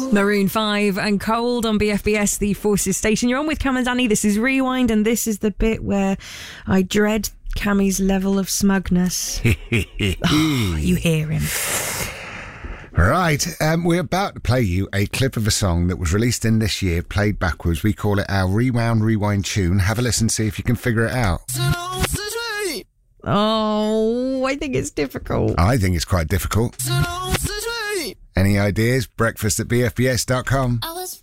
Maroon 5 and Cold on BFBS, the Forces station. You're on with Cam and Danny. This is Rewind, and this is the bit where I dread Cammy's level of smugness. You hear him. Right, we're about to play you a clip of a song that was released in this year, played backwards. We call it our Rewind tune. Have a listen, see if you can figure it out. Oh, I think it's difficult. I think it's quite difficult. Any ideas? Breakfast@bfbs.com.